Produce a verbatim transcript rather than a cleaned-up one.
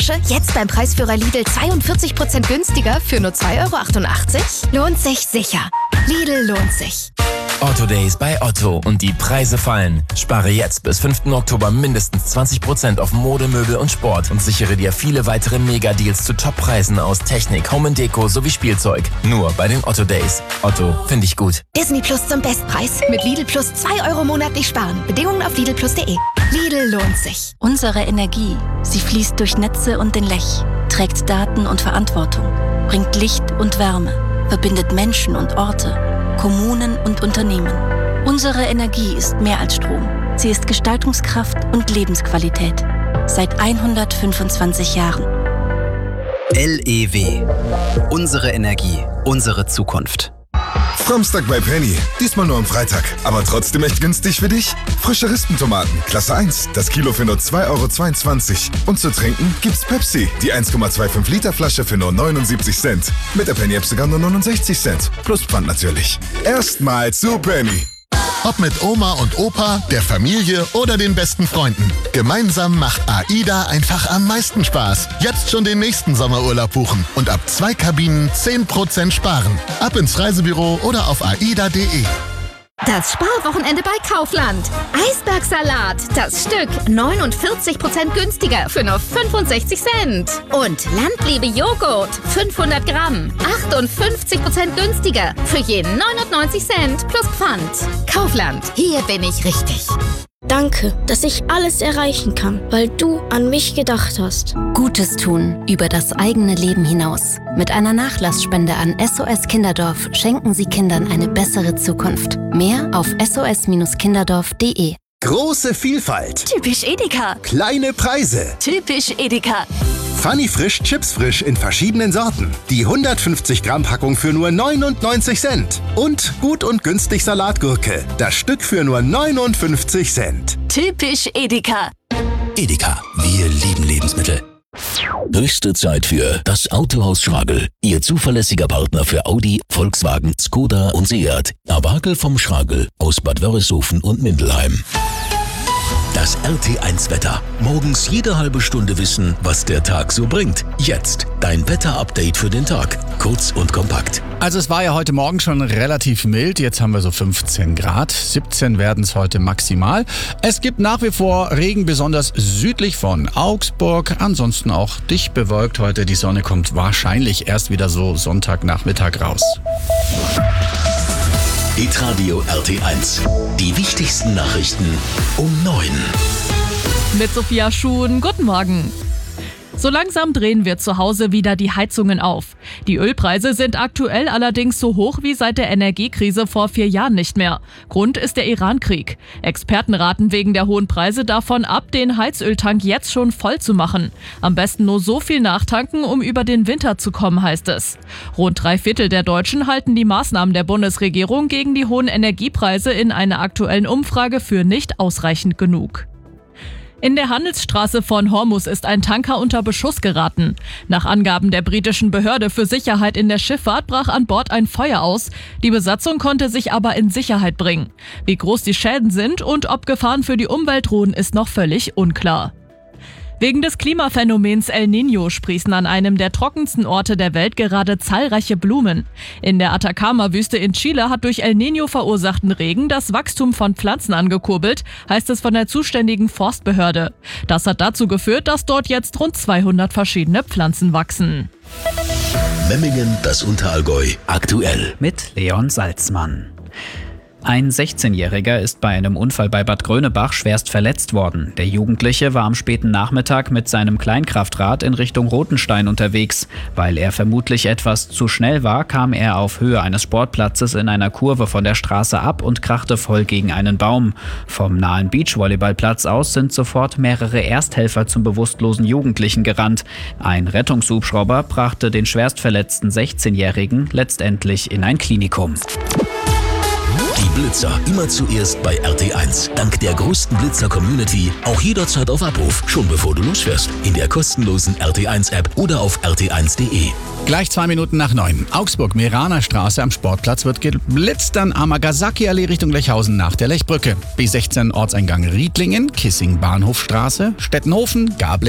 Jetzt beim Preisführer Lidl zweiundvierzig Prozent günstiger für nur zwei Euro achtundachtzig? Lohnt sich sicher. Lidl lohnt sich. Otto Days bei Otto und die Preise fallen. Spare jetzt bis fünften Oktober mindestens zwanzig Prozent auf Mode, Möbel und Sport und sichere dir viele weitere Mega-Deals zu Top-Preisen aus Technik, Home and Deko sowie Spielzeug. Nur bei den Otto Days. Otto, finde ich gut. Disney Plus zum Bestpreis. Mit Lidl Plus zwei Euro monatlich sparen. Bedingungen auf lidl plus punkt de. Lidl lohnt sich. Unsere Energie, sie fließt durch Netze und den Lech, trägt Daten und Verantwortung, bringt Licht und Wärme, verbindet Menschen und Orte, Kommunen und Unternehmen. Unsere Energie ist mehr als Strom. Sie ist Gestaltungskraft und Lebensqualität. Seit hundertfünfundzwanzig Jahren. L E W. Unsere Energie, unsere Zukunft. Samstag bei Penny. Diesmal nur am Freitag. Aber trotzdem echt günstig für dich. Frische Rispentomaten, Klasse eins. Das Kilo für nur zwei Euro zweiundzwanzig. Und zu trinken gibt's Pepsi. Die eins Komma fünfundzwanzig Liter Flasche für nur neunundsiebzig Cent. Mit der Penny-App sogar nur neunundsechzig Cent. Plus Pfand natürlich. Erstmal zu Penny. Ob mit Oma und Opa, der Familie oder den besten Freunden. Gemeinsam macht AIDA einfach am meisten Spaß. Jetzt schon den nächsten Sommerurlaub buchen und ab zwei Kabinen zehn Prozent sparen. Ab ins Reisebüro oder auf aida punkt de. Das Sparwochenende bei Kaufland. Eisbergsalat, das Stück neunundvierzig Prozent günstiger für nur fünfundsechzig Cent. Und Landliebe Joghurt, fünfhundert Gramm, achtundfünfzig Prozent günstiger für jeden neunundneunzig Cent plus Pfand. Kaufland, hier bin ich richtig. Danke, dass ich alles erreichen kann, weil du an mich gedacht hast. Gutes tun über das eigene Leben hinaus. Mit einer Nachlassspende an S O S Kinderdorf schenken Sie Kindern eine bessere Zukunft. Mehr auf s o s kinderdorf punkt de. Große Vielfalt. Typisch Edeka. Kleine Preise. Typisch Edeka. Funny Frisch, Chips frisch in verschiedenen Sorten. Die hundertfünfzig Gramm Packung für nur neunundneunzig Cent. Und gut und günstig Salatgurke. Das Stück für nur neunundfünfzig Cent. Typisch Edeka. Edeka, wir lieben Lebensmittel. Höchste Zeit für das Autohaus Schragel. Ihr zuverlässiger Partner für Audi, Volkswagen, Skoda und Seat. Abakel vom Schragel aus Bad Wörishofen und Mindelheim. Das R T eins Wetter. Morgens jede halbe Stunde wissen, was der Tag so bringt. Jetzt dein Wetter-Update für den Tag. Kurz und kompakt. Also es war ja heute Morgen schon relativ mild. Jetzt haben wir so fünfzehn Grad. siebzehn werden es heute maximal. Es gibt nach wie vor Regen, besonders südlich von Augsburg. Ansonsten auch dicht bewölkt heute. Die Sonne kommt wahrscheinlich erst wieder so Sonntagnachmittag raus. Hitradio R T eins. Die wichtigsten Nachrichten um neun. Mit Sophia Schuhn, guten Morgen. So langsam drehen wir zu Hause wieder die Heizungen auf. Die Ölpreise sind aktuell allerdings so hoch wie seit der Energiekrise vor vier Jahren nicht mehr. Grund ist der Iran-Krieg. Experten raten wegen der hohen Preise davon ab, den Heizöltank jetzt schon voll zu machen. Am besten nur so viel nachtanken, um über den Winter zu kommen, heißt es. Rund drei Viertel der Deutschen halten die Maßnahmen der Bundesregierung gegen die hohen Energiepreise in einer aktuellen Umfrage für nicht ausreichend genug. In der Handelsstraße von Hormuz ist ein Tanker unter Beschuss geraten. Nach Angaben der britischen Behörde für Sicherheit in der Schifffahrt brach an Bord ein Feuer aus. Die Besatzung konnte sich aber in Sicherheit bringen. Wie groß die Schäden sind und ob Gefahren für die Umwelt drohen, ist noch völlig unklar. Wegen des Klimaphänomens El Niño sprießen an einem der trockensten Orte der Welt gerade zahlreiche Blumen. In der Atacama-Wüste in Chile hat durch El Niño verursachten Regen das Wachstum von Pflanzen angekurbelt, heißt es von der zuständigen Forstbehörde. Das hat dazu geführt, dass dort jetzt rund zweihundert verschiedene Pflanzen wachsen. Memmingen, das Unterallgäu, aktuell. Mit Leon Salzmann. Ein sechzehnjähriger ist bei einem Unfall bei Bad Grönebach schwerst verletzt worden. Der Jugendliche war am späten Nachmittag mit seinem Kleinkraftrad in Richtung Rotenstein unterwegs. Weil er vermutlich etwas zu schnell war, kam er auf Höhe eines Sportplatzes in einer Kurve von der Straße ab und krachte voll gegen einen Baum. Vom nahen Beachvolleyballplatz aus sind sofort mehrere Ersthelfer zum bewusstlosen Jugendlichen gerannt. Ein Rettungshubschrauber brachte den schwerst verletzten sechzehnjährigen letztendlich in ein Klinikum. Die Blitzer immer zuerst bei R T eins. Dank der größten Blitzer-Community auch jederzeit auf Abruf, schon bevor du losfährst. In der kostenlosen R T eins App oder auf r t eins punkt de. Gleich zwei Minuten nach neun. Augsburg-Meraner Straße am Sportplatz wird geblitzt, dann Amagasaki-Allee Richtung Lechhausen nach der Lechbrücke. B sechzehn Ortseingang Riedlingen, Kissing-Bahnhofstraße, Stettenhofen, Gabling.